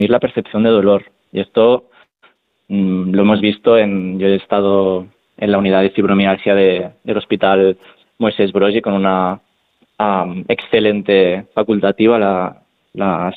la percepción de dolor. Y esto lo hemos visto yo he estado en la unidad de fibromialgia del Hospital Moisés Broggi con una excelente facultativa, la